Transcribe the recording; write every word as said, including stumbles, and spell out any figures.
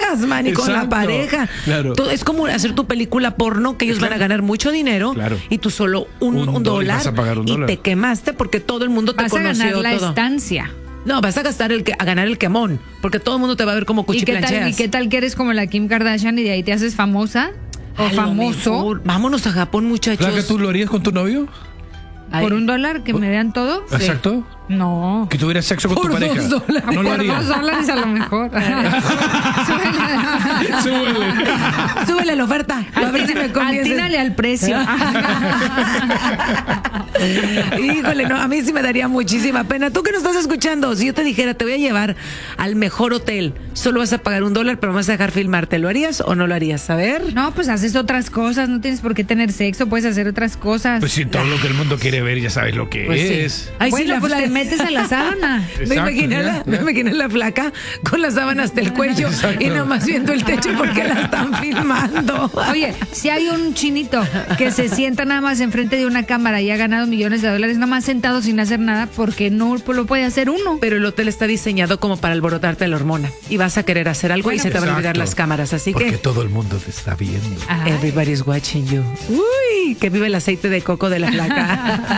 parejas, man, y con la Exacto, pareja. claro. Tú- es como hacer tu película porno, que ellos Claro. van a ganar mucho dinero, Claro. y tú solo un, Un un dólar, dólar, vas a pagar un y dólar. te quemaste porque todo el mundo te Vas a ganar conoció la todo. estancia. No, vas a gastar el que, a ganar el quemón, porque todo el mundo te va a ver como ¿Y qué, tal, cuchiplancheas. ¿Y qué tal que eres como la Kim Kardashian y de ahí te haces famosa? O A lo famoso. mejor. Vámonos a Japón, muchachos. ¿Claro que tú lo harías con tu novio? Ay. ¿Por un dólar que me vean todo? Exacto. No. Que tuvieras sexo con Por tu pareja. dos dólares. No lo Por dos harías. dólares a lo mejor. Súbele. Súbele. Súbele la oferta. A ver si me convence. Atínale al precio. Híjole, no, a mí sí me daría muchísima pena. Tú que nos estás escuchando, si yo te dijera, te voy a llevar al mejor hotel, solo vas a pagar un dólar, pero me vas a dejar filmarte, ¿lo harías o no lo harías? A ver. No, pues haces otras cosas, no tienes por qué tener sexo, puedes hacer otras cosas. Pues si todo lo que el mundo quiere ver, ya sabes lo que Pues sí. es. Ay, sí, bueno, la pues fla- te metes a la sábana. Me Exacto, imaginé, ya, la, ya. me imaginé la flaca con las sábanas hasta el cuello Exacto. y nomás viendo el techo porque la están filmando. Oye, si hay un chinito que se sienta nada más enfrente de una cámara y ha ganado millones de dólares, nada más sentado sin hacer nada, porque no lo puede hacer uno. Pero el hotel está diseñado como para alborotarte la hormona y vas a querer hacer algo y Bueno, se te van a olvidar Exacto. las cámaras, así Porque que todo el mundo te está viendo. Ay. everybody's watching you. Uy, que vive el aceite de coco de la flaca.